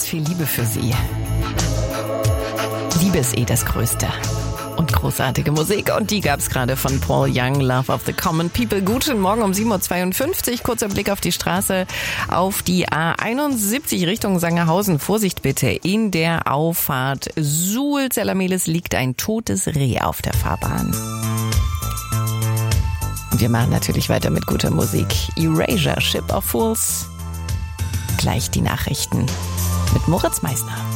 ganz viel Liebe für Sie. Liebe ist das Größte. Und großartige Musik. Und die gab's gerade von Paul Young, Love of the Common People. Guten Morgen um 7.52 Uhr. Kurzer Blick auf die Straße, auf die A71 Richtung Sangerhausen. Vorsicht bitte, in der Auffahrt Suhl-Zellermehlis liegt ein totes Reh auf der Fahrbahn. Und wir machen natürlich weiter mit guter Musik. Erasure, Ship of Fools. Gleich die Nachrichten mit Moritz Meisner.